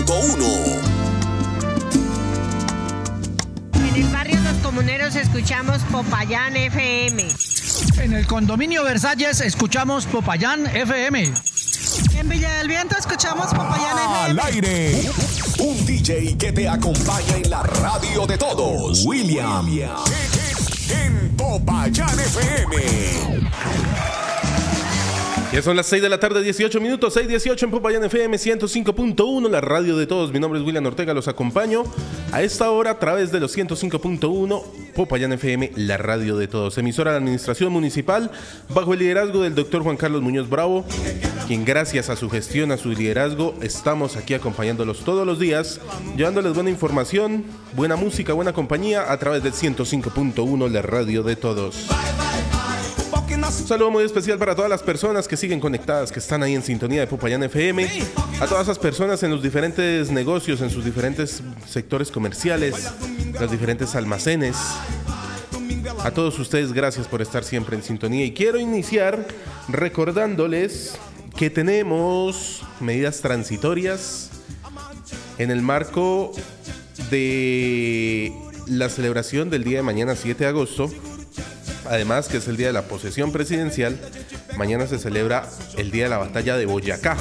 100.1. En el barrio Los Comuneros escuchamos Popayán FM. En el condominio Versalles escuchamos Popayán FM. En Villa del Viento escuchamos Popayán FM. Al aire. Un DJ que te acompaña en la radio de todos. William. En Popayán FM. Ya son las 6 de la tarde, 18 minutos, 6:18 en Popayán FM 105.1, la radio de todos. Mi nombre es William Ortega, los acompaño a esta hora a través de los 105.1 Popayán FM, la radio de todos. Emisora de administración municipal bajo el liderazgo del doctor Juan Carlos Muñoz Bravo, quien gracias a su gestión, a su liderazgo, estamos aquí acompañándolos todos los días, llevándoles buena información, buena música, buena compañía a través del 105.1, la radio de todos. Un saludo muy especial para todas las personas que siguen conectadas, que están ahí en sintonía de Popayán FM, a todas esas personas en los diferentes negocios, en sus diferentes sectores comerciales, los diferentes almacenes. A todos ustedes, gracias por estar siempre en sintonía. Y quiero iniciar recordándoles que tenemos medidas transitorias en el marco de la celebración del día de mañana, 7 de agosto. Además, que es el día de la posesión presidencial, mañana se celebra el día de la batalla de Boyacá.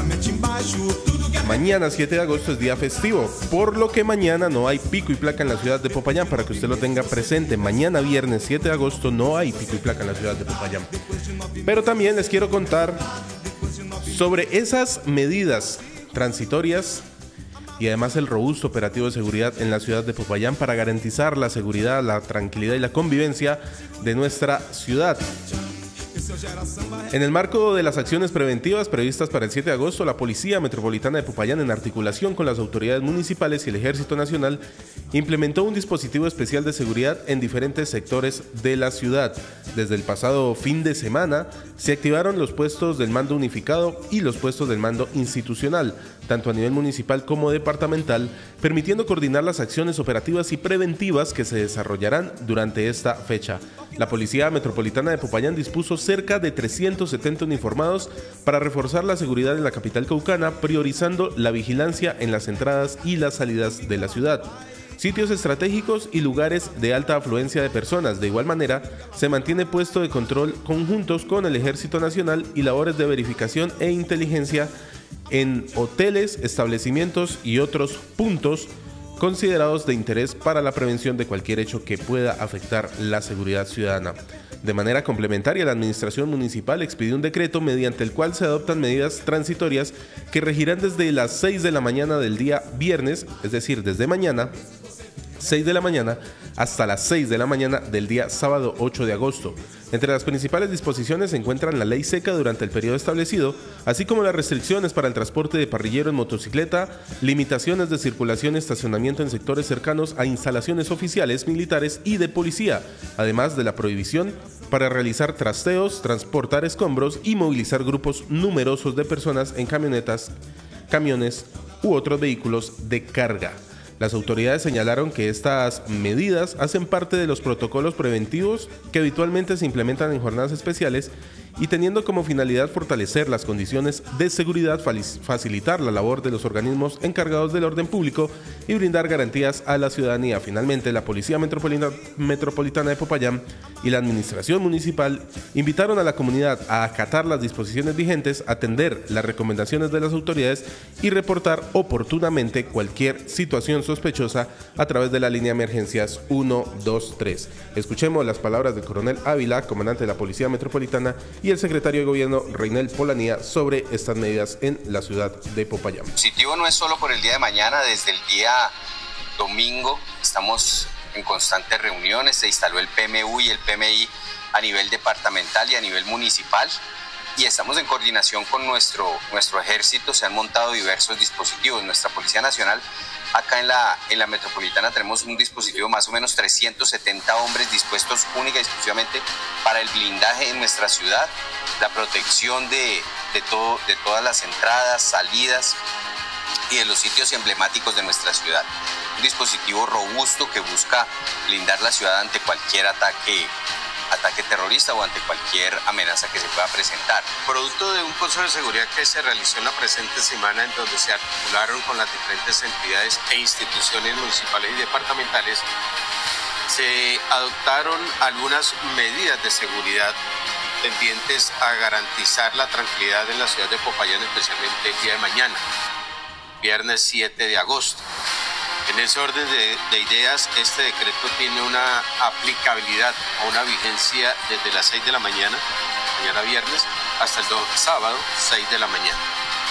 Mañana, 7 de agosto, es día festivo, por lo que mañana no hay pico y placa en la ciudad de Popayán, para que usted lo tenga presente. Mañana, viernes 7 de agosto, no hay pico y placa en la ciudad de Popayán. Pero también les quiero contar sobre esas medidas transitorias y además el robusto operativo de seguridad en la ciudad de Popayán para garantizar la seguridad, la tranquilidad y la convivencia de nuestra ciudad. En el marco de las acciones preventivas previstas para el 7 de agosto, la Policía Metropolitana de Popayán, en articulación con las autoridades municipales y el Ejército Nacional, implementó un dispositivo especial de seguridad en diferentes sectores de la ciudad. Desde el pasado fin de semana se activaron los puestos del mando unificado y los puestos del mando institucional, tanto a nivel municipal como departamental, permitiendo coordinar las acciones operativas y preventivas que se desarrollarán durante esta fecha. La Policía Metropolitana de Popayán dispuso cerca de 370 uniformados para reforzar la seguridad en la capital caucana, priorizando la vigilancia en las entradas y las salidas de la ciudad, sitios estratégicos y lugares de alta afluencia de personas. De igual manera, se mantiene puesto de control conjuntos con el Ejército Nacional y labores de verificación e inteligencia en hoteles, establecimientos y otros puntos considerados de interés para la prevención de cualquier hecho que pueda afectar la seguridad ciudadana. De manera complementaria, la administración municipal expidió un decreto mediante el cual se adoptan medidas transitorias que regirán desde las 6 de la mañana del día viernes, es decir, desde mañana, 6 de la mañana, hasta las 6 de la mañana del día sábado 8 de agosto. Entre las principales disposiciones se encuentran la ley seca durante el periodo establecido, así como las restricciones para el transporte de parrillero en motocicleta, limitaciones de circulación y estacionamiento en sectores cercanos a instalaciones oficiales, militares y de policía, además de la prohibición para realizar trasteos, transportar escombros y movilizar grupos numerosos de personas en camionetas, camiones u otros vehículos de carga. Las autoridades señalaron que estas medidas hacen parte de los protocolos preventivos que habitualmente se implementan en jornadas especiales y teniendo como finalidad fortalecer las condiciones de seguridad, facilitar la labor de los organismos encargados del orden público y brindar garantías a la ciudadanía. Finalmente, la Policía Metropolitana de Popayán y la Administración Municipal invitaron a la comunidad a acatar las disposiciones vigentes, atender las recomendaciones de las autoridades y reportar oportunamente cualquier situación sospechosa a través de la línea de emergencias 123. Escuchemos las palabras del coronel Ávila, comandante de la Policía Metropolitana, y el secretario de Gobierno, Reinel Polanía, sobre estas medidas en la ciudad de Popayán. El positivo no es solo por el día de mañana, desde el día domingo estamos en constantes reuniones, se instaló el PMU y el PMI a nivel departamental y a nivel municipal, y estamos en coordinación con nuestro ejército. Se han montado diversos dispositivos. Nuestra Policía Nacional, acá en la metropolitana, tenemos un dispositivo, más o menos 370 hombres dispuestos única y exclusivamente para el blindaje en nuestra ciudad, la protección de todas las entradas, salidas y de los sitios emblemáticos de nuestra ciudad. Un dispositivo robusto que busca blindar la ciudad ante cualquier ataque ataque terrorista o ante cualquier amenaza que se pueda presentar. Producto de un Consejo de Seguridad que se realizó en la presente semana, en donde se articularon con las diferentes entidades e instituciones municipales y departamentales, se adoptaron algunas medidas de seguridad tendientes a garantizar la tranquilidad en la ciudad de Popayán, especialmente el día de mañana, viernes 7 de agosto. En ese orden de ideas, este decreto tiene una aplicabilidad o una vigencia desde las 6 de la mañana viernes, hasta el sábado, 6 de la mañana.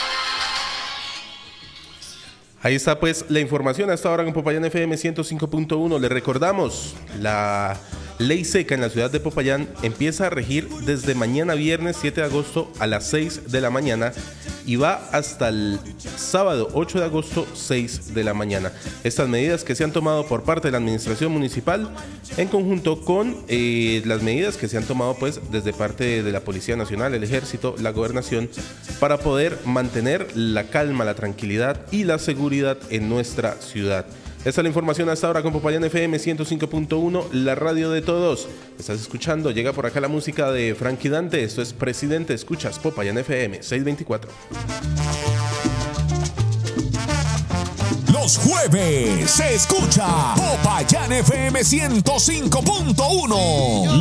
Ahí está pues la información hasta ahora con Popayán FM 105.1. Le recordamos, la ley seca en la ciudad de Popayán empieza a regir desde mañana viernes 7 de agosto a las 6 de la mañana y va hasta el sábado 8 de agosto 6 de la mañana. Estas medidas que se han tomado por parte de la administración municipal en conjunto con las medidas que se han tomado pues desde parte de la Policía Nacional, el Ejército, la Gobernación, para poder mantener la calma, la tranquilidad y la seguridad en nuestra ciudad. Esta es la información hasta ahora con Popayán FM 105.1, la radio de todos. Estás escuchando, llega por acá la música de Frankie Dante. Esto es Presidente, escuchas Popayán FM 624. Los jueves se escucha Popayán FM 105.1.